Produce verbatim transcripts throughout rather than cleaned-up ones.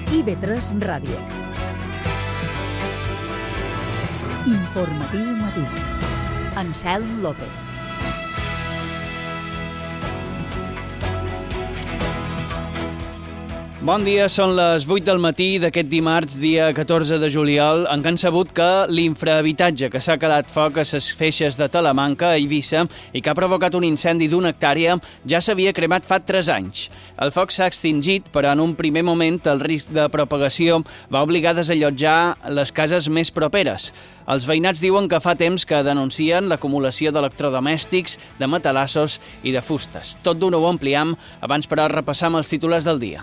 I ve tres Ràdio. Informatiu matí. Anselm López. Bon dia, són les vuit del matí d'aquest dimarts, dia catorze de juliol, en què han sabut que l'infrahabitatge que s'ha quedat foc a les feixes de Talamanca, a Eivissa, i que ha provocat un incendi d'una hectàrea, ja s'havia cremat fa tres anys. El foc s'ha extingit, però en un primer moment el risc de propagació va obligar a desallotjar les cases més properes. Els veïnats diuen que fa temps que denuncien l'acumulació d'electrodomèstics, de matalassos i de fustes. Tot d'una ho ampliem, abans però repassam els titulars del dia.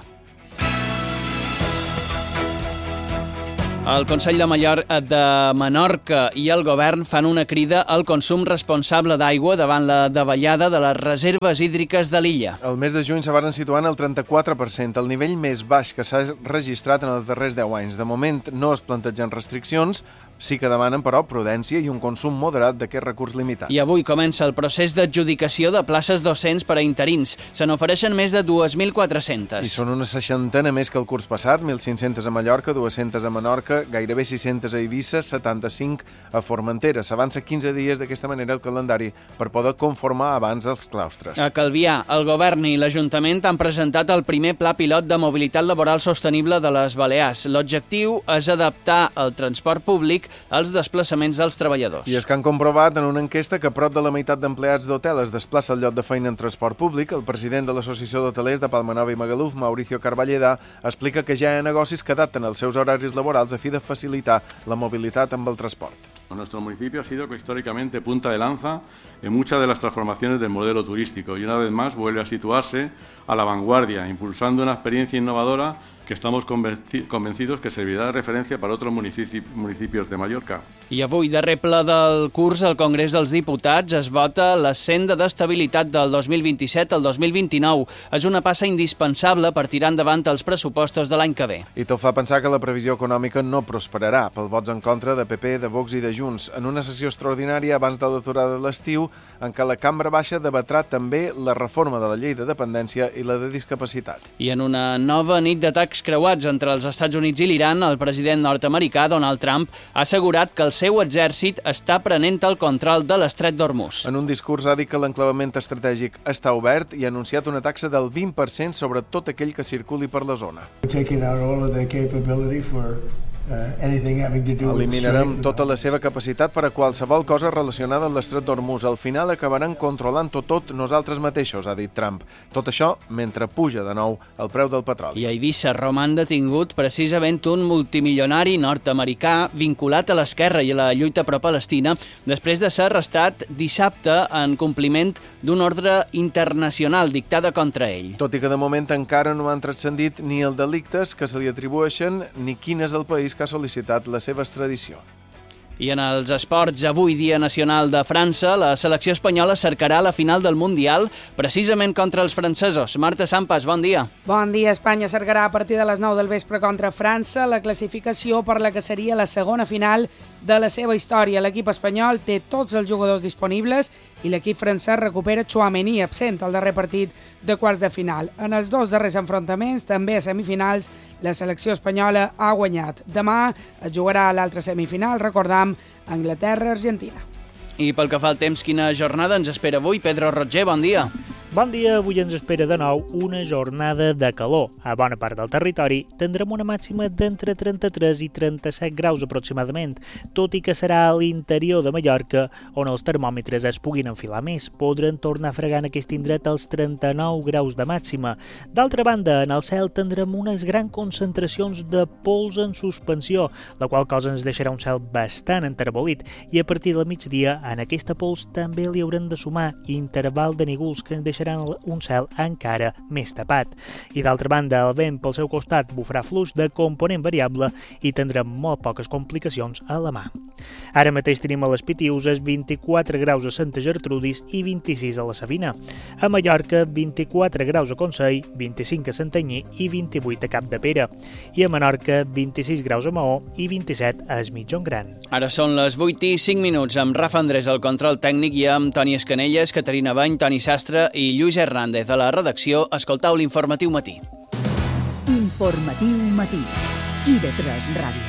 El Consell de Mallorca, de Menorca i el govern fan una crida al consum responsable d'aigua davant la davallada de les reserves hídriques de l'illa. El mes de juny se van situar en el trenta-quatre per cent, el nivell més baix que s'ha registrat en els darrers deu anys. De moment no es plantegen restriccions, sí que demanen, però, prudència i un consum moderat d'aquest recurs limitat. I avui comença el procés d'adjudicació de places docents per a interins. Se n'ofereixen més de dos mil quatre-centes. I són una seixantena més que el curs passat, mil cinc-centes a Mallorca, dues-centes a Menorca, gairebé sis-centes a Eivissa, setanta-cinc a Formentera. S'avança quinze dies d'aquesta manera el calendari per poder conformar abans els claustres. A Calvià, el govern i l'Ajuntament han presentat el primer pla pilot de mobilitat laboral sostenible de les Balears. L'objectiu és adaptar el transport públic als desplaçaments dels treballadors. I és que han comprovat en una enquesta que prop de la meitat d'empleats d'hotel es desplaça al lloc de feina en transport públic. El president de l'Associació d'Hotelers de Palmanova i Magaluf, Mauricio Carballeda, explica que ja hi ha negocis que adapten els seus horaris laborals a fi de facilitar la mobilitat amb el transport. Nuestro municipio ha sido históricamente punta de lanza en muchas de las transformaciones del modelo turístico y una vez más vuelve a situarse a la vanguardia, impulsando una experiencia innovadora que estamos convencidos que servirà de referència per a altres municipis de Mallorca. I avui, darrer ple del curs, al Congrés dels Diputats es vota la senda d'estabilitat del dos mil vint-i-set al dos mil vint-i-nou. És una passa indispensable per tirar endavant els pressupostos de l'any que ve. I tot fa pensar que la previsió econòmica no prosperarà pel vots en contra de P P, de Vox i de Junts, en una sessió extraordinària abans de l'aturada de l'estiu, en què la Cambra Baixa debatrà també la reforma de la llei de dependència i la de discapacitat. I en una nova nit d'atacs creuats entre els Estats Units i l'Iran, el president nord-americà, Donald Trump, ha assegurat que el seu exèrcit està prenent el control de l'estret d'Hormuz. En un discurs ha dit que l'enclavament estratègic està obert i ha anunciat una taxa del vint per cent sobre tot aquell que circuli per la zona. Eliminarem tota la seva capacitat per a qualsevol cosa relacionada amb l'estret d'Hormuz. Al final acabaran controlant-ho tot nosaltres mateixos, ha dit Trump. Tot això mentre puja de nou el preu del petroli. I a Eivissa roman detingut precisament un multimilionari nord-americà vinculat a l'esquerra i a la lluita pro-palestina després de ser arrestat dissabte en compliment d'un ordre internacional dictada contra ell. Tot i que de moment encara no han transcendit ni els delictes que se li atribueixen ni quin és el país que ha sol·licitat la seva extradició. I en els esports, avui dia nacional de França, la selecció espanyola cercarà la final del Mundial precisament contra els francesos. Marta Sampas, bon dia. Bon dia. Espanya cercarà a partir de les nou del vespre contra França la classificació per la que seria la segona final de la seva història. L'equip espanyol té tots els jugadors disponibles i l'equip francès recupera Tchouaméni, absent al darrer partit de quarts de final. En els dos darrers enfrontaments, també a semifinals, la selecció espanyola ha guanyat. Demà es jugarà l'altra semifinal, recordam, Anglaterra-Argentina. I pel que fa al temps, quina jornada ens espera avui? Pedro Roger, bon dia. Bon dia, avui ens espera de nou una jornada de calor. A bona part del territori tindrem una màxima d'entre trenta-tres i trenta-set graus aproximadament, tot i que serà a l'interior de Mallorca on els termòmetres es puguin enfilar més. Podran tornar a fregar en aquest indret els trenta-nou graus de màxima. D'altra banda, en el cel tindrem unes grans concentracions de pols en suspensió, la qual cosa ens deixarà un cel bastant enterbolit, i a partir del migdia en aquesta pols també li haurem de sumar interval de nígols que ens deixaran un cel encara més tapat. I d'altra banda, el vent pel seu costat bufarà fluix de component variable i tindrem molt poques complicacions a la mà. Ara mateix tenim a les Pitiuses vint-i-quatre graus a Santa Gertrudis i vint-i-sis a la Savina. A Mallorca, vint-i-quatre graus a Consell, vint-i-cinc a Santanyí i vint-i-vuit a Capdepera. I a Menorca, vint-i-sis graus a Maó i vint-i-set a Es Migjón Gran. Ara són les vuit i cinc minuts, amb Rafa Andrés al control tècnic i amb Toni Escanelles, Caterina Bany, Toni Sastre i Lluís Hernández a la redacció. Escoltau l'informatiu matí. Informatiu matí. I V tres Ràdio.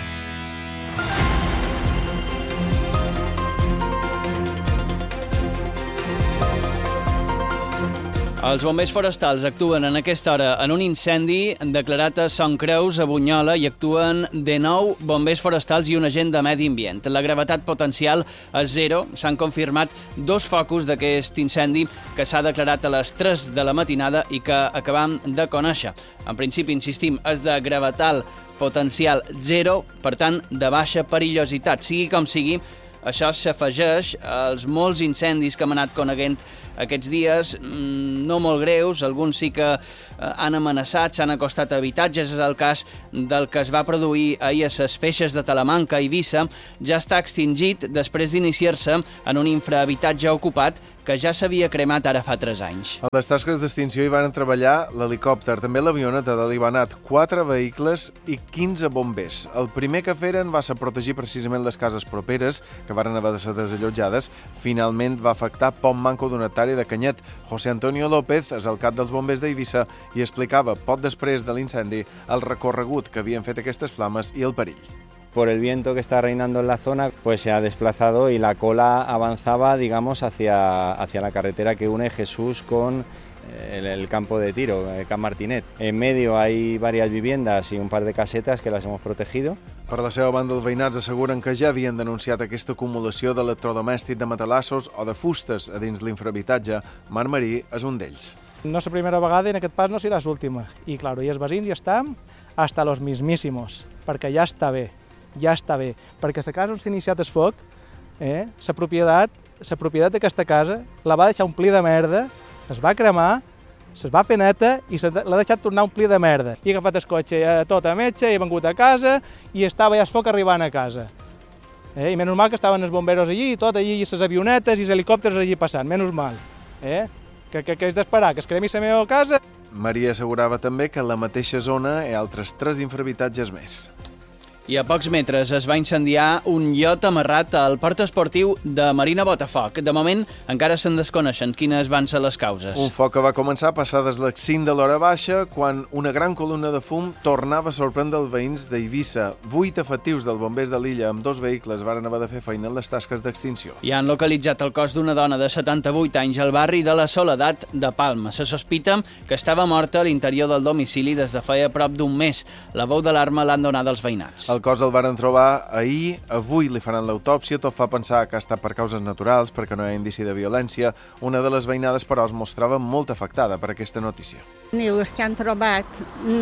Els bombers forestals actuen en aquesta hora en un incendi declarat a Son Creus, a Bunyola, i actuen de nou bombers forestals i un agent de medi ambient. La gravetat potencial és zero. S'han confirmat dos focus d'aquest incendi que s'ha declarat a les tres de la matinada i que acabam de conèixer. En principi, insistim, és de gravetat potencial zero, per tant, de baixa perillositat. Sigui com sigui, això s'afegeix als molts incendis que hem anat coneguent aquests dies, no molt greus, alguns sí que han amenaçat, s'han acostat a habitatges. És el cas del que es va produir ahir a les Feixes de Talamanca i Eivissa. Ja està extingit després d'iniciar-se en un infrahabitatge ocupat que ja s'havia cremat ara fa tres anys. A les tasques d'extinció hi van treballar l'helicòpter, també l'avioneta de l'Ivanat, quatre vehicles i quinze bombers. El primer que feren va ser protegir precisament les cases properes, que varen haver de ser desallotjades. Finalment va afectar Pont Manco d'un hectàrea de Canyet. José Antonio López és el cap dels bombers d'Eivissa i explicava, poc després de l'incendi, el recorregut que havien fet aquestes flames i el perill. Por el viento que está reinando en la zona, pues se ha desplazado y la cola avanzaba, digamos, hacia, hacia la carretera que une Jesús con el, el campo de tiro, el Camp Martinet. En medio hay varias viviendas y un par de casetas que las hemos protegido. Per la seva banda, els veïnats asseguren que ja havien denunciat aquesta acumulació d'electrodomèstic de matalassos o de fustes a dins l'infrahabitatge. Marc Marí és un d'ells. No és la primera vegada i en aquest pas no serà l'última. I, clar, i els veïns ja estan hasta los mismísimos, perquè ja està bé, ja està bé. Perquè la casa on s'ha iniciat el foc, eh, la propietat, la propietat d'aquesta casa la va deixar omplir de merda, es va cremar, se'ls va fer neta i l'ha deixat tornar a omplir de merda. I ha agafat el cotxe tot a metge, i ha vengut a casa i estava ja el foc arribant a casa. Eh? I menys mal que estaven els bomberos allí, i tot allí, i les avionetes i els helicòpters allí passant, menys mal. Eh? Que, que, que és d'esperar, que es cremi la meva casa. Maria assegurava també que en la mateixa zona hi ha altres tres infrahabitatges més. I a pocs metres es va incendiar un iot amarrat al port esportiu de Marina Botafoc. De moment, encara se'n desconeixen quines van ser les causes. Un foc que va començar passades les cinc de l'hora baixa, quan una gran columna de fum tornava a sorprendre els veïns d'Eivissa. Vuit efectius dels bombers de l'illa amb dos vehicles varen haver de fer feina en les tasques d'extinció. I han localitzat el cos d'una dona de setanta-vuit anys al barri de la Soledat de Palma. Se sospita que estava morta a l'interior del domicili des de feia prop d'un mes. La veu d'alarma l'han donada els veïnats. El cos el varen trobar ahir, avui li faran l'autòpsia, tot fa pensar que ha estat per causes naturals, perquè no hi ha indici de violència. Una de les veïnades, però, es mostrava molt afectada per aquesta notícia. Diu, és que han trobat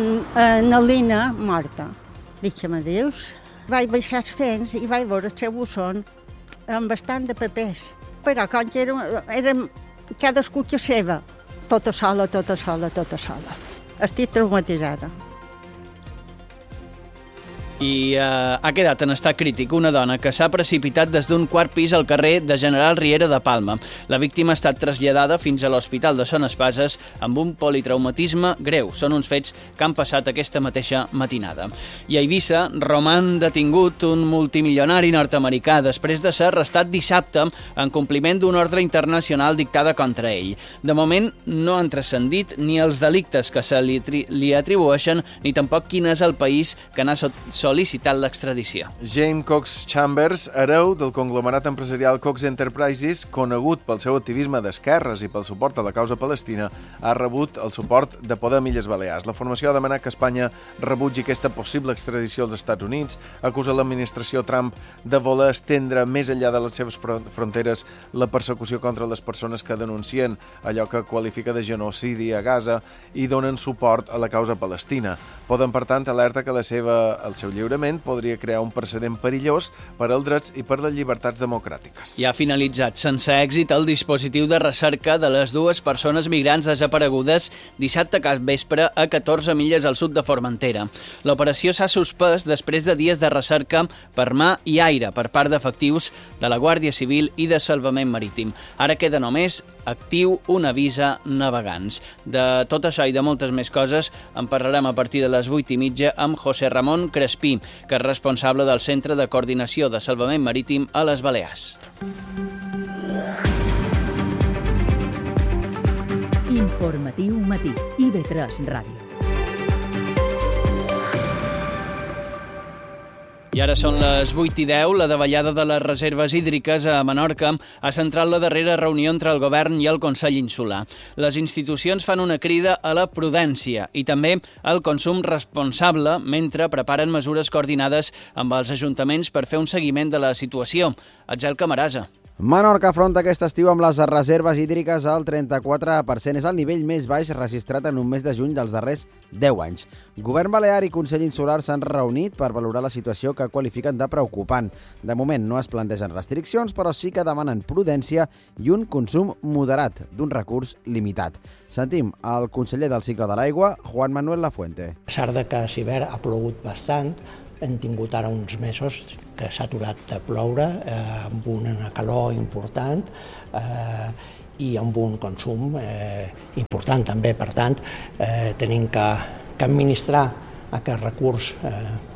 una Lina morta. Dic-me, Déus, vaig baixar els fens i vaig veure el seu busson amb bastant de papers. Però com que era, era cadascú que seva, tota sola, tota sola, tota sola. Estic traumatitzada. I eh, ha quedat en estat crític una dona que s'ha precipitat des d'un quart pis al carrer de General Riera de Palma. La víctima ha estat traslladada fins a l'Hospital de Son Espases amb un politraumatisme greu. Són uns fets que han passat aquesta mateixa matinada. I a Eivissa roman detingut un multimilionari nord-americà després de ser arrestat dissabte en compliment d'un ordre internacional dictada contra ell. De moment no han transcendit ni els delictes que se li, li atribueixen ni tampoc quin és el país que n'ha sol·licitat l'extradició. James Cox Chambers, hereu del conglomerat empresarial Cox Enterprises, conegut pel seu activisme d'esquerres i pel suport a la causa palestina, ha rebut el suport de Podem Illes Balears. La formació ha demanat que Espanya rebutgi aquesta possible extradició als Estats Units, acusa l'administració Trump de voler estendre més enllà de les seves fronteres la persecució contra les persones que denuncien allò que qualifica de genocidi a Gaza i donen suport a la causa palestina. Podem, per tant, alerta que la seva, el seu lliurament podria crear un precedent perillós per als drets i per les llibertats democràtiques. I ha finalitzat sense èxit el dispositiu de recerca de les dues persones migrants desaparegudes dissabte cap vespre a catorze milles al sud de Formentera. L'operació s'ha suspès després de dies de recerca per mà i aire per part d'efectius de la Guàrdia Civil i de Salvament Marítim. Ara queda només actiu un avís a navegants. De tot això i de moltes més coses en parlarem a partir de les vuit i mitja amb José Ramon Crespí, que és responsable del Centre de Coordinació de Salvament Marítim a les Balears. Informatiu matí. I V tres Ràdio. I ara són les vuit i deu. La davallada de les reserves hídriques a Menorca ha centrat la darrera reunió entre el govern i el Consell Insular. Les institucions fan una crida a la prudència i també al consum responsable mentre preparen mesures coordinades amb els ajuntaments per fer un seguiment de la situació. Atzel Camarasa. Menorca afronta aquest estiu amb les reserves hídriques al trenta-quatre per cent. És el nivell més baix registrat en un mes de juny dels darrers deu anys. Govern Balear i Consell Insular s'han reunit per valorar la situació que qualifiquen de preocupant. De moment no es plantegen restriccions, però sí que demanen prudència i un consum moderat d'un recurs limitat. Sentim el conseller del cicle de l'aigua, Juan Manuel Lafuente. A pesar de que a l'hivern ha plogut bastant, hem tingut ara uns mesos que s'ha aturat de ploure, eh, amb una calor important eh, i amb un consum eh, important també. Per tant, eh, tenim que, que administrar aquest recurs eh,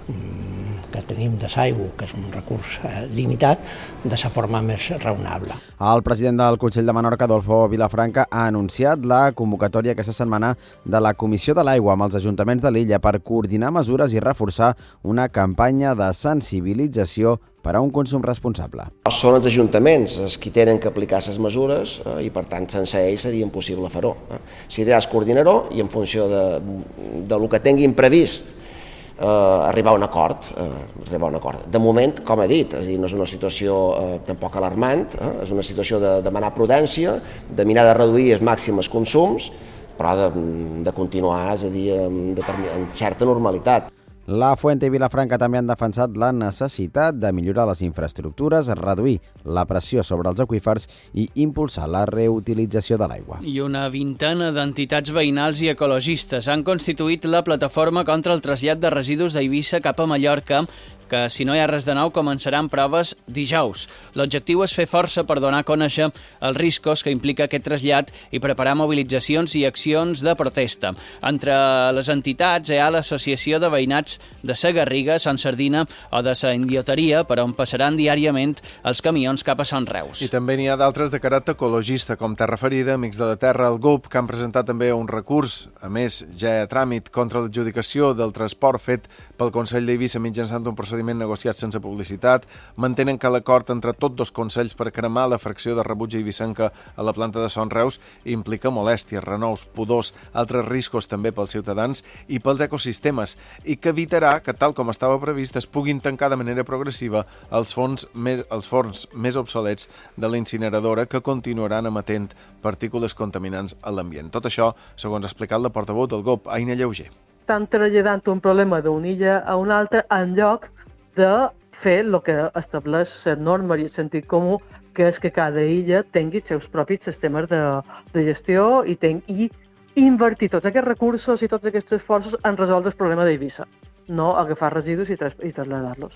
que tenim de l'aigua, que és un recurs eh, limitat, de la forma més raonable. El president del Consell de Menorca, Adolfo Vilafranca, ha anunciat la convocatòria aquesta setmana de la Comissió de l'Aigua amb els ajuntaments de l'illa per coordinar mesures i reforçar una campanya de sensibilització per a un consum responsable. Són els ajuntaments els qui tenen que aplicar aquestes mesures eh, i, per tant, sense ells seria impossible fer-ho. Eh. L'idea és coordinar-ho i en funció de, de lo que tinguin previst Eh, arribar a un acord, eh, arribar a un acord. De moment, com he dit, és a dir, no és una situació eh, tampoc alarmant, eh, és una situació de demanar prudència, de mirar de reduir els màxims consums, però de, de continuar, és a dir, amb, amb certa normalitat. La Fuente i Vilafranca també han defensat la necessitat de millorar les infraestructures, reduir la pressió sobre els aqüífers i impulsar la reutilització de l'aigua. I una vintena d'entitats veïnals i ecologistes han constituït la plataforma contra el trasllat de residus d'Eivissa cap a Mallorca, que, si no hi ha res de nou, començaran proves dijous. L'objectiu és fer força per donar a conèixer els riscos que implica aquest trasllat i preparar mobilitzacions i accions de protesta. Entre les entitats hi ha l'Associació de Veïnats de Sa Garriga, Sant Sardina o de Sa Indioteria, per on passaran diàriament els camions cap a Son Reus. I també n'hi ha d'altres de caràcter ecologista, com Terra Ferida, Amics de la Terra, el G U P, que han presentat també un recurs, a més, ja a tràmit, contra l'adjudicació del transport fet pel Consell d'Eivissa mitjançant un procediment negociat sense publicitat. Mantenen que l'acord entre tots dos consells per cremar la fracció de rebuig eivissenca a la planta de Son Reus implica molèsties, renous, pudors, altres riscos també pels ciutadans i pels ecosistemes, i que evitarà que, tal com estava previst, es puguin tancar de manera progressiva els forns més, els forns més obsolets de la incineradora, que continuaran emetent partícules contaminants a l'ambient. Tot això, segons ha explicat la portaveu del G U P, Aina Lleuger. Estan traslladant un problema d'una illa a una altra en lloc de fer el que estableix la norma i el sentit comú, que és que cada illa tingui els seus propis sistemes de, de gestió i, ten, i invertir tots aquests recursos i tots aquests esforços en resoldre el problema d'Eivissa, no agafar residus i, i traslladar-los.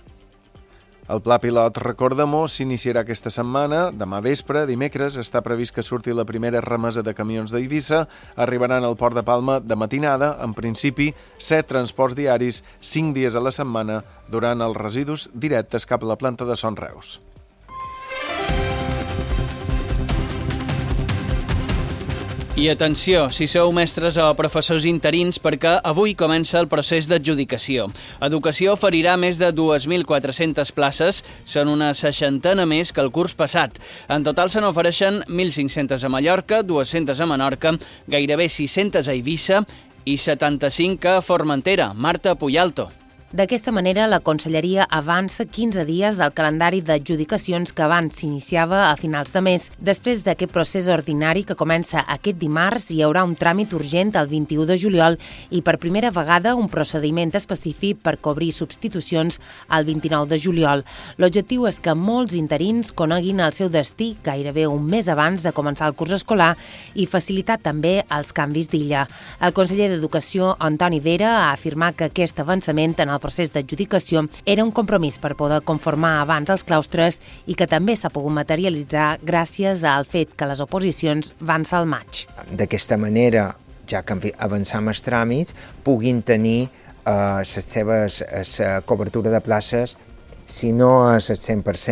El pla pilot Recordem-ho s'iniciarà aquesta setmana. Demà vespre, dimecres, està previst que surti la primera remesa de camions d'Eivissa. Arribaran al Port de Palma de matinada, en principi, set transports diaris, cinc dies a la setmana, durant els residus directes cap a la planta de Son Reus. I atenció, si sou mestres o professors interins, perquè avui comença el procés d'adjudicació. Educació oferirà més de dues mil quatre-centes places, són una seixantena més que el curs passat. En total se n'ofereixen mil cinc-centes a Mallorca, dues-centes a Menorca, gairebé sis-centes a Eivissa i setanta-cinc a Formentera. Marta Puyalto. D'aquesta manera, la Conselleria avança quinze dies del calendari d'adjudicacions que abans s'iniciava a finals de mes. Després d'aquest procés ordinari que comença aquest dimarts, hi haurà un tràmit urgent el vint-i-u de juliol i per primera vegada un procediment específic per cobrir substitucions el vint-i-nou de juliol. L'objectiu és que molts interins coneguin el seu destí gairebé un mes abans de començar el curs escolar i facilitar també els canvis d'illa. El conseller d'Educació, Antoni Vera, ha afirmat que aquest avançament en el procés d'adjudicació era un compromís per poder conformar abans els claustres i que també s'ha pogut materialitzar gràcies al fet que les oposicions van ser al maig. D'aquesta manera, ja que avancem els tràmits, puguin tenir eh, les seves la cobertura de places, si no és el cent per cent,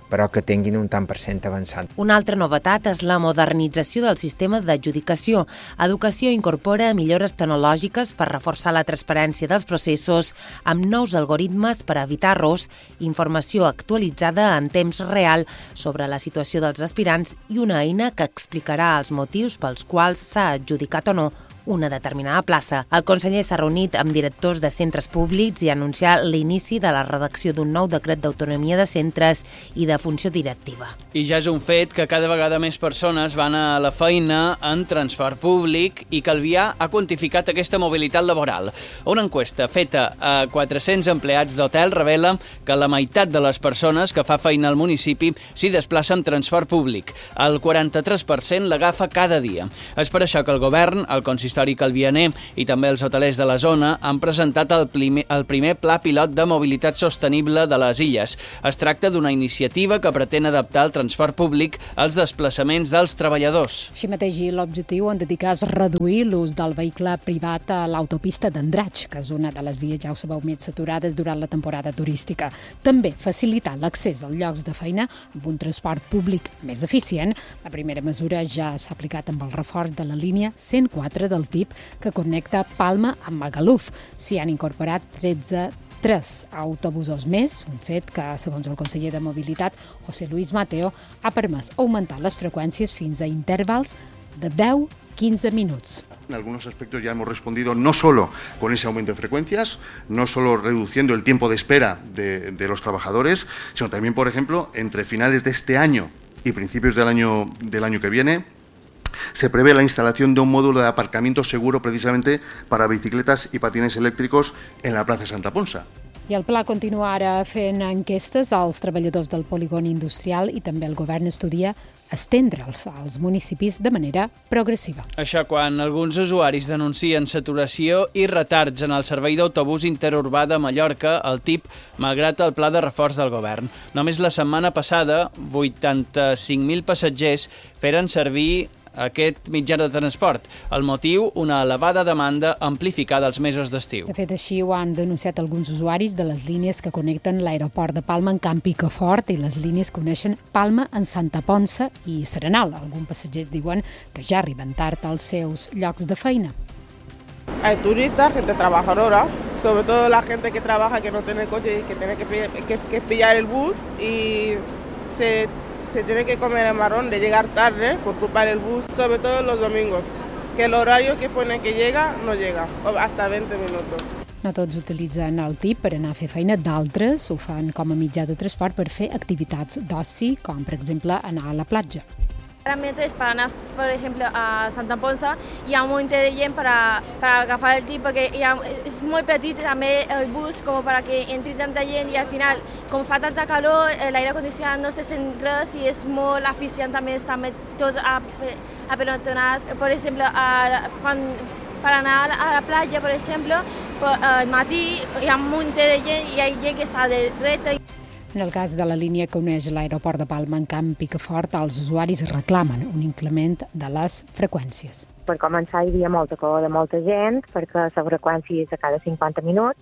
però que tinguin un tant per cent avançat. Una altra novetat és la modernització del sistema d'adjudicació. Educació incorpora millores tecnològiques per reforçar la transparència dels processos amb nous algoritmes per evitar errors, informació actualitzada en temps real sobre la situació dels aspirants i una eina que explicarà els motius pels quals s'ha adjudicat o no una determinada plaça. El conseller s'ha reunit amb directors de centres públics i ha anunciat l'inici de la redacció d'un nou decret d'autonomia de centres i de funció directiva. I ja és un fet que cada vegada més persones van a la feina en transport públic i Calvià ha quantificat aquesta mobilitat laboral. Una enquesta feta a quatre-cents empleats d'hotel revela que la meitat de les persones que fa feina al municipi s'hi desplaça en transport públic. El quaranta-tres per cent l'agafa cada dia. És per això que el govern, el consistori calvianer i també els hotelers de la zona han presentat el primer, el primer pla pilot de mobilitat sostenible de les illes. Es tracta d'una iniciativa que pretén adaptar el transport públic als desplaçaments dels treballadors. Així mateix, l'objectiu en dedicar és reduir l'ús del vehicle privat a l'autopista d'Andratx, que és una de les vies, ja ho sabeu, més saturades durant la temporada turística. També facilitar l'accés als llocs de feina amb un transport públic més eficient. La primera mesura ja s'ha aplicat amb el reforç de la línia cent quatre del tip que connecta Palma amb Magaluf. S'hi han incorporat tretze tres autobusos més, un fet que, segons el conseller de Mobilitat, José Luis Mateo, ha permès augmentar les freqüències fins a intervals de deu a quinze minuts. En algunos aspectos ya hemos respondido no solo con ese aumento de frecuencias, no solo reduciendo el tiempo de espera de, de los trabajadores, sino también, por ejemplo, entre finales de este año y principios del año, del año que viene, se prevé la instalación de un módulo de aparcamiento seguro precisamente para bicicletas y patines eléctricos en la plaza Santa Ponsa. I el pla continua ara fent enquestes als treballadors del polígon industrial i també el govern estudia estendre'ls als municipis de manera progressiva. Això quan alguns usuaris denuncien saturació i retards en el servei d'autobús interurbà de Mallorca, el T I P, malgrat el pla de reforç del govern. Només la setmana passada, vuitanta-cinc mil passatgers feren servir aquest mitjà de transport. El motiu, una elevada demanda amplificada als mesos d'estiu. De fet, així ho han denunciat alguns usuaris de les línies que connecten l'aeroport de Palma en Camp Picafort i les línies que uneixen Palma en Santa Ponsa i Serenal. Alguns passatgers diuen que ja arriben tard als seus llocs de feina. Hay turistas, gente trabajadora, sobre todo la gente que trabaja, que no tiene coche y que tiene que, que, que pillar el bus y se... se tiene que comer el marrón de llegar tarde por culpa del bus, sobre todo los domingos, que el horario que pone que llega no llega, hasta veinte minutos. No tots utilitzen el T I P per anar a fer feina, d'altres ho fan com a mitjà de transport per fer activitats d'oci, com per exemple anar a la platja. Realmente es para anar, por ejemplo, a Santa Ponsa, hi ha un munt de gent para, para agafar el T I P, perquè hi ha, és molt petit també el bus com para que entri tanta gent i al final, com fa tanta calor, l'aire condicionat no se sent res i és molt eficient també estar tot a, a pelotonars. Per exemple, a, quan, per anar a la platja, per exemple, al matí hi ha un munt de gent i hi ha gent que està de dreta. En el cas de la línia que uneix l'aeroport de Palma en Camp Picafort, els usuaris reclamen un increment de les freqüències. Per començar, hi havia molta calor de molta gent, perquè la freqüència és a cada cinquanta minuts,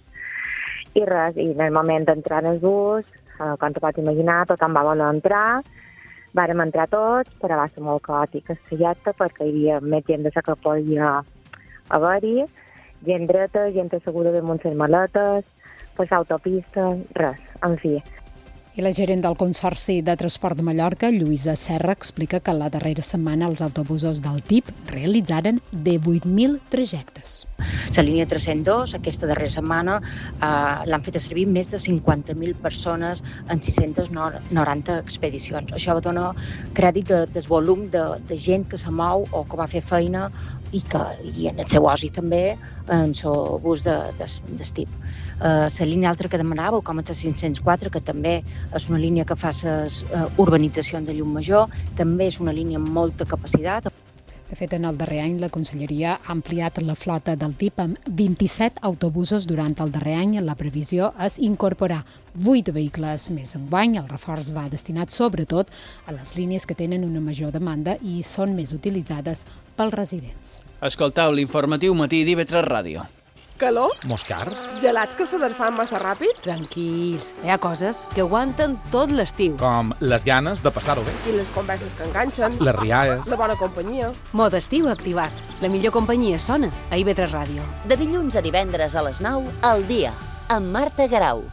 i res, i en el moment d'entrar en el bus, eh, com te pots imaginar, tothom va voler entrar, vàrem entrar tots, però va ser molt caòtic el trajecte, perquè hi havia més gent de la que podia haver-hi, gent dreta, gent asseguda damunt les maletes, passar autopista, res, en fi. I la gerent del Consorci de Transport de Mallorca, Lluïsa Serra, explica que la darrera setmana els autobusos del T I P realitzaren divuit mil trajectes. La línia tres-cents dos, aquesta darrera setmana, eh, l'han fet servir més de cinquanta mil persones en sis-centes noranta expedicions. Això dona crèdit de, del volum de, de gent que se mou o que va fer feina i, que, i en el seu oci també en el bus de, de, de T I P. Uh, la línia altra que demanàveu, com és la cinc-cents quatre, que també és una línia que fa les uh, urbanitzacions de Llum-Major, també és una línia amb molta capacitat. De fet, en el darrer any, la Conselleria ha ampliat la flota del T I P amb vint-i-set autobusos durant el darrer any. La previsió és incorporar vuit vehicles més enguany. El reforç va destinat sobretot a les línies que tenen una major demanda i són més utilitzades pels residents. Escoltau l'informatiu matí d'I V tres Ràdio. calor, Moscars. gelats que se desfan massa ràpid Tranquils, hi ha coses que aguanten tot l'estiu. Com les ganes de passar-ho bé. i les converses que enganxen, Les riaes. la bona companyia. Mode estiu activat. La millor companyia sona a I V tres Ràdio. De dilluns a divendres a les nou, al dia, amb Marta Garau.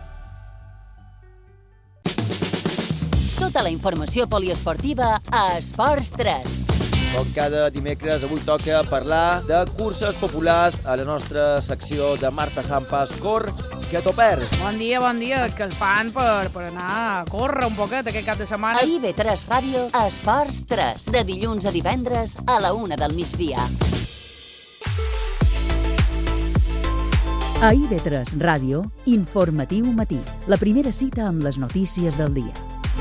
Tota la informació poliesportiva a Esports tres. Com cada dimecres, avui toca parlar de curses populars a la nostra secció de Marta Sampas, Cor, que t'ho perds. Bon dia, bon dia. És que el fan per, per anar a córrer un poquet aquest cap de setmana. A I V tres Ràdio, a Esports tres. De dilluns a divendres a la una del migdia. A I V tres Ràdio, informatiu matí. La primera cita amb les notícies del dia.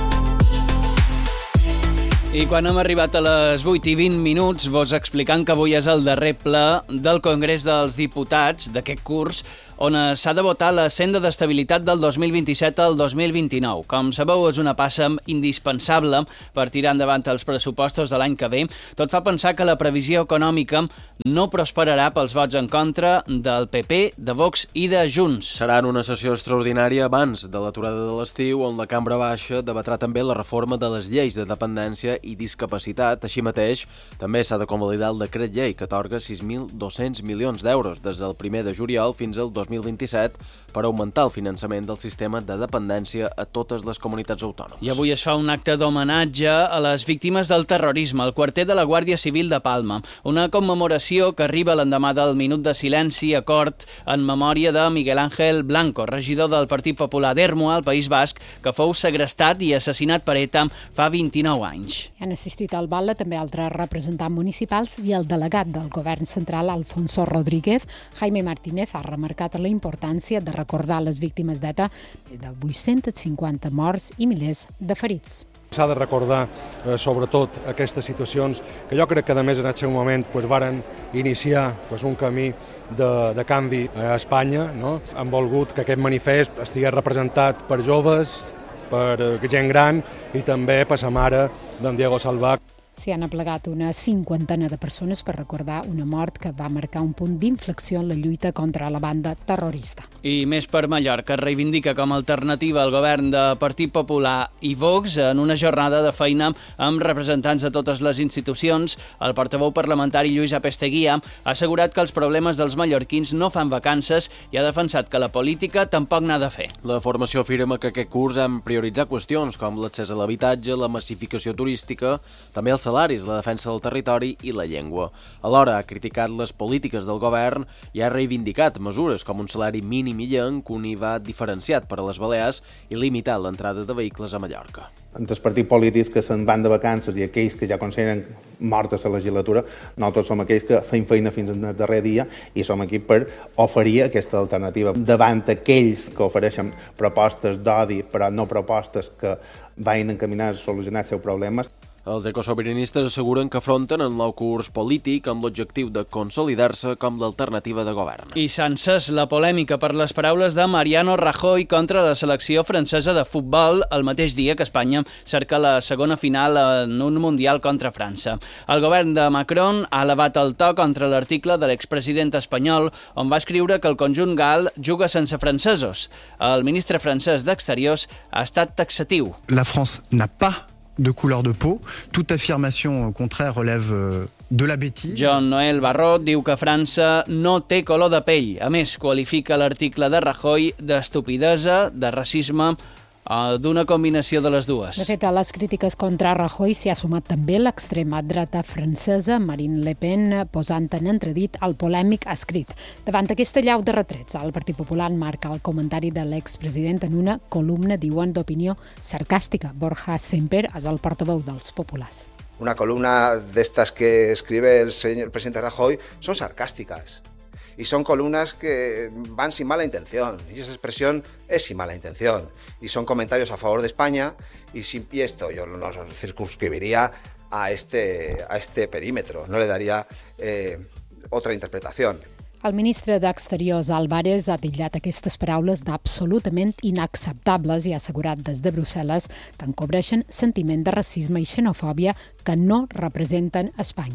I quan hem arribat a les vuit i vint minuts, vos explicant que avui és el darrer ple del Congrés dels Diputats d'aquest curs, on s'ha de votar la senda d'estabilitat del dos mil vint-i-set al dos mil vint-i-nou. Com sabeu, és una passa indispensable per tirar endavant els pressupostos de l'any que ve. Tot fa pensar que la previsió econòmica no prosperarà pels vots en contra del P P, de Vox i de Junts. Serà en una sessió extraordinària abans de l'aturada de l'estiu, on la Cambra Baixa debatrà també la reforma de les lleis de dependència i discapacitat. Així mateix, també s'ha de convalidar el decret llei que atorga sis mil dos-cents milions d'euros des del primer de juliol fins al dos mil vint-i-set per augmentar el finançament del sistema de dependència a totes les comunitats autònomes. I avui es fa un acte d'homenatge a les víctimes del terrorisme al quarter de la Guàrdia Civil de Palma. Una commemoració que arriba l'endemà del minut de silenci a cort en memòria de Miguel Ángel Blanco, regidor del Partit Popular d'Ermua, al País Basc, que fou segrestat i assassinat per ETA fa vint-i-nou anys. Han assistit al ball també altres representants municipals i el delegat del govern central, Alfonso Rodríguez. Jaime Martínez ha remarcat la importància de recordar les víctimes d'ETA de vuit-cents cinquanta morts i milers de ferits. S'ha de recordar, eh, sobretot, aquestes situacions que jo crec que, a més, en aquest moment pues, varen iniciar pues, un camí de, de canvi a Espanya. No? Han volgut que aquest manifest estigués representat per joves, per gent gran i també per sa mare d'en Diego Salvà. S'hi han aplegat una cinquantena de persones per recordar una mort que va marcar un punt d'inflexió en la lluita contra la banda terrorista. I més per Mallorca, es reivindica com a alternativa al govern de Partit Popular i Vox en una jornada de feina amb representants de totes les institucions. El portaveu parlamentari Lluís Apesteguía ha assegurat que els problemes dels mallorquins no fan vacances i ha defensat que la política tampoc n'ha de fer. La formació afirma que aquest curs hem prioritzat qüestions com l'accés a l'habitatge, la massificació turística, també els salaris, la defensa del territori i la llengua. Alhora ha criticat les polítiques del govern i ha reivindicat mesures com un salari mínim i llenc, un I V A diferenciat per a les Balears i limitar l'entrada de vehicles a Mallorca. Entre els partits polítics que se'n van de vacances i aquells que ja consideren mortes la legislatura, nosaltres som aquells que fem feina fins al darrer dia i som aquí per oferir aquesta alternativa davant aquells que ofereixen propostes d'odi, però no propostes que vagin encaminades a solucionar els seus problemes. Els ecosobiranistes asseguren que afronten el nou curs polític amb l'objectiu de consolidar-se com l'alternativa de govern. I senses la polèmica per les paraules de Mariano Rajoy contra la selecció francesa de futbol el mateix dia que Espanya cerca la segona final en un Mundial contra França. El govern de Macron ha elevat el to contra l'article de l'expresident espanyol on va escriure que el conjunt gal juga sense francesos. El ministre francès d'Exteriors ha estat taxatiu. La France n'a pas de couleur de peau. Toute affirmation contraire relève de la bêtise. John Noel Barrot diu que França no té color de pell. A més, qualifica l'article de Rajoy d'estupidesa, de racisme, d'una combinació de les dues. De fet, a les crítiques contra Rajoy s'hi ha sumat també l'extrema dreta francesa, Marine Le Pen, posant en entredit el polèmic escrit. Davant aquesta llau de retrets, el Partit Popular marca el comentari de l'expresident en una columna, diuen, d'opinió sarcàstica. Borja Semper és el portaveu dels populars. Una columna de estas que escribe el señor presidente Rajoy son sarcásticas. Y son columnas que van sin mala intención, y esa expresión es sin mala intención, y son comentarios a favor de España, y, sin, y esto yo no circunscribiría a este, a este perímetro, no le daría eh, otra interpretación. El ministre d'Exteriors, Álvarez, ha titllat aquestes paraules d'absolutament inacceptables i ha assegurat des de Brussel·les que encobreixen sentiment de racisme i xenofòbia que no representen Espanya.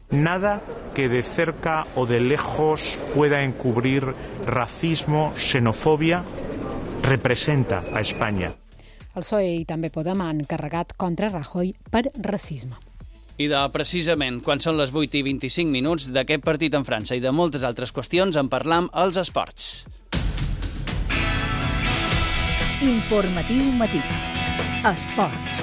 Nada que de cerca o de lejos pueda encubrir racismo, xenofòbia, representa a Espanya. El P S O E i també Podem han carregat contra Rajoy per racisme. I de, precisament, quan són les vuit i vint-i-cinc minuts d'aquest partit en França i de moltes altres qüestions en parlam als esports. Informatiu matí. Esports.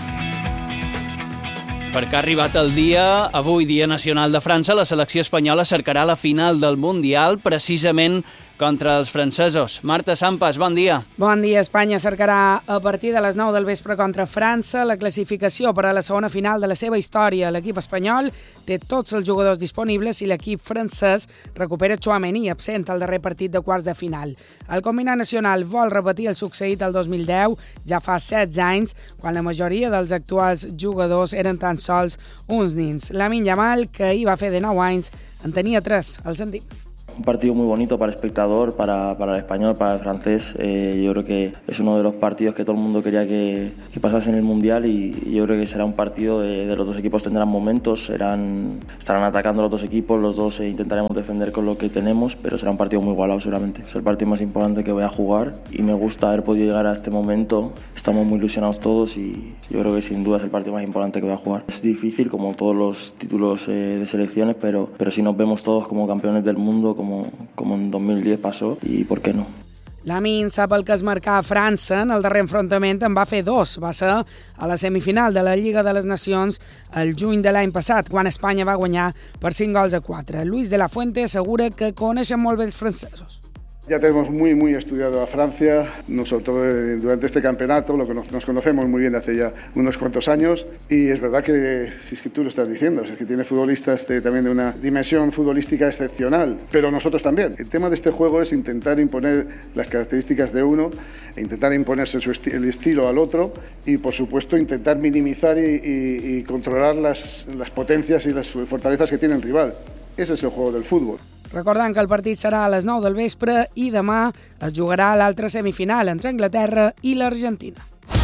Perquè ha arribat el dia, avui Dia Nacional de França, la selecció espanyola cercarà la final del Mundial precisament contra els francesos. Marta Sampas, bon dia. Bon dia. Espanya cercarà a partir de les nou del vespre contra França la classificació per a la segona final de la seva història. L'equip espanyol té tots els jugadors disponibles i l'equip francès recupera Tchouaméni, absent al darrer partit de quarts de final. El combinat nacional vol repetir el succeït el dos mil deu, ja fa setze anys, quan la majoria dels actuals jugadors eren tan sols uns nins. Lamine Yamal, que ahir va fer de nou anys, en tenia tres. El sentim. Un partido muy bonito para el espectador, para, para el español, para el francés. Eh, yo creo que es uno de los partidos que todo el mundo quería que, que pasase en el Mundial y, y yo creo que será un partido de, de los dos equipos tendrán momentos, serán, estarán atacando los dos equipos, los dos eh, intentaremos defender con lo que tenemos, pero será un partido muy igualado seguramente. Es el partido más importante que voy a jugar y me gusta haber podido llegar a este momento. Estamos muy ilusionados todos y yo creo que sin duda es el partido más importante que voy a jugar. Es difícil como todos los títulos eh, de selecciones, pero, pero si nos vemos todos como campeones del mundo, Como, com en dos mil diez passó, i per què no? Lamine sap el que es marcà a França. En el darrer enfrontament en va fer dos. Va ser a la semifinal de la Lliga de les Nacions el juny de l'any passat, quan Espanya va guanyar per cinc gols a quatre. Luis de la Fuente assegura que coneixen molt bé els francesos. Ya tenemos muy, muy estudiado a Francia, no sobre todo durante este campeonato, lo que nos, nos conocemos muy bien hace ya unos cuantos años, y es verdad que, si es que tú lo estás diciendo, es que tiene futbolistas de, también de una dimensión futbolística excepcional, pero nosotros también. El tema de este juego es intentar imponer las características de uno, e intentar imponerse su esti- el estilo al otro, y por supuesto intentar minimizar y, y, y controlar las, las potencias y las fortalezas que tiene el rival. Ese es el juego del fútbol. Recordant que el partit serà a les nou del vespre i demà es jugarà l'altra semifinal entre Anglaterra i l'Argentina.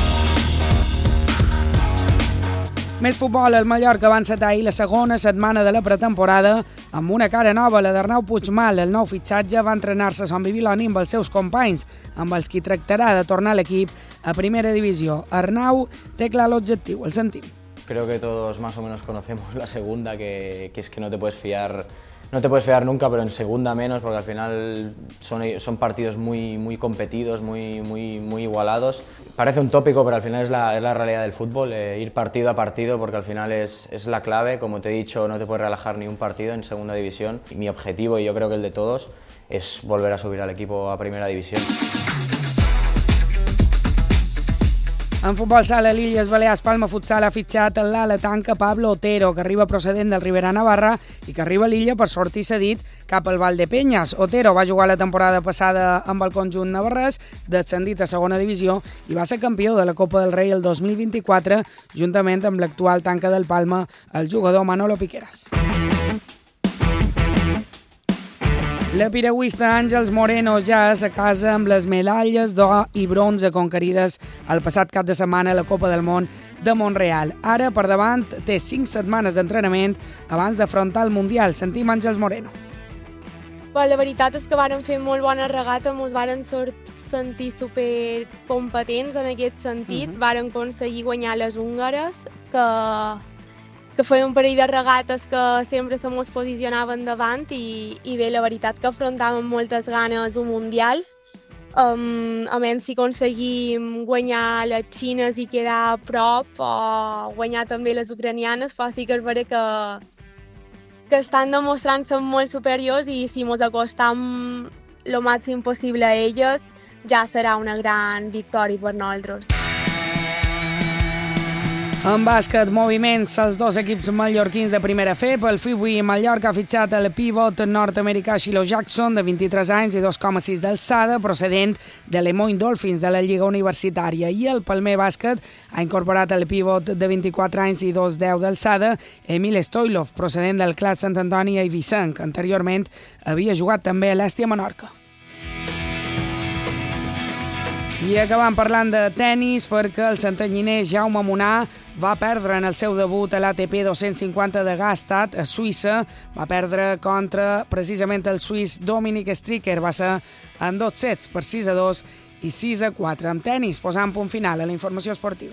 Més futbol, el Mallorca va encetar ahir la segona setmana de la pretemporada amb una cara nova, la d'Arnau Puigmal. El nou fitxatge va entrenar-se a Sant Bibiloni amb els seus companys, amb els qui tractarà de tornar l'equip a primera divisió. Arnau té clar l'objectiu, el sentim. Creo que todos más o menos conocemos la segunda, que, que es que no te puedes fiar No te puedes fiar nunca, pero en segunda menos, porque al final son, son partidos muy, muy competidos, muy, muy, muy igualados. Parece un tópico, pero al final es la, es la realidad del fútbol, eh, ir partido a partido, porque al final es, es la clave. Como te he dicho, no te puedes relajar ni un partido en segunda división. Y mi objetivo, y yo creo que el de todos, es volver a subir al equipo a primera división. En futbol sala, l'Illes Balears Palma Futsal ha fitxat l'ala tanca Pablo Otero, que arriba procedent del Ribera Navarra i que arriba a l'Illa per sortir cedit cap al Valdepenyes. Otero va jugar la temporada passada amb el conjunt navarrès, descendit a segona divisió, i va ser campió de la Copa del Rei el dos mil vint-i-quatre, juntament amb l'actual tanca del Palma, el jugador Manolo Piqueras. La piragüista Àngels Moreno ja és a casa amb les medalles d'or i bronze conquerides el passat cap de setmana a la Copa del Món de Montreal. Ara, per davant, té cinc setmanes d'entrenament abans d'afrontar el Mundial. Sentim Àngels Moreno. La veritat és que varen fer molt bona regata, ens varen sentir supercompetents en aquest sentit. Uh-huh. Varen aconseguir guanyar les húngares, que... que feien un parell de regates que sempre se mos posicionaven davant i, i bé, la veritat que afrontàvem moltes ganes un Mundial. Um, a menys si aconseguim guanyar les xines i quedar a prop o guanyar també les ucranianes, però sí que és vera que, que estan demostrant-se molt superiors i si mos acostam el màxim possible a elles ja serà una gran victòria per nosaltres. En bàsquet, moviments, els dos equips mallorquins de primera F. Pel F I B U Mallorca ha fitxat el pivot nord-americà Shiloh Jackson, de vint-i-tres anys i dos coma sis d'alçada, procedent de l'Emoine Dolphins de la Lliga Universitària. I el Palmer Bàsquet ha incorporat el pivot de vint-i-quatre anys i dos coma deu d'alçada, Emil Stoilov, procedent del Clat Sant Antoni i Eivissenc, que anteriorment havia jugat també a l'Èstia Menorca. I acabant parlant de tennis, perquè el santanyiner Jaume Munar va perdre en el seu debut a l'A T P dos-cents cinquanta de Gstaad, a Suïssa. Va perdre contra precisament el suís Dominic Stricker. Va ser en dos sets per sis a dos i sis a quatre. Amb tenis, posant punt final a la informació esportiva.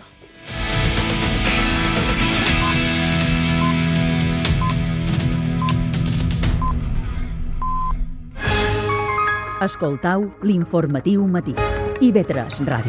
Escoltau l'informatiu matí. I ve tres Ràdio.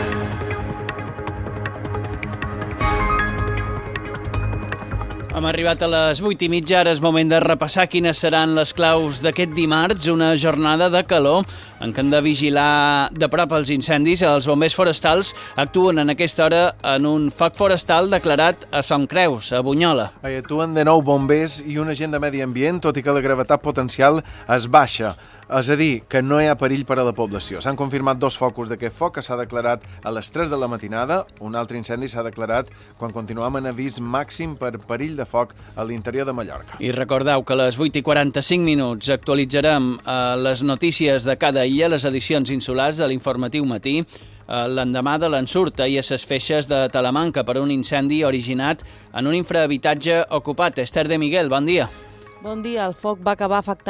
Hem arribat a les vuit i mitja, ara és moment de repassar quines seran les claus d'aquest dimarts, una jornada de calor en què han de vigilar de prop els incendis. Els bombers forestals actuen en aquesta hora en un foc forestal declarat a Son Creus, a Bunyola. Hi actuen de nou bombers i un agent de medi ambient, tot i que la gravetat potencial es baixa. És a dir, que no hi ha perill per a la població. S'han confirmat dos focus d'aquest foc que s'ha declarat a les tres de la matinada. Un altre incendi s'ha declarat quan continuem en avís màxim per perill de foc a l'interior de Mallorca. I recordeu que a les vuit i quaranta-cinc minuts actualitzarem eh, les notícies de cada illa, les edicions insulars de l'informatiu matí, eh, l'endemà de l'ensurt ahir a ses Feixes de Talamanca per un incendi originat en un infrahabitatge ocupat. Esther de Miguel, bon dia. Bon dia. El foc va acabar afectant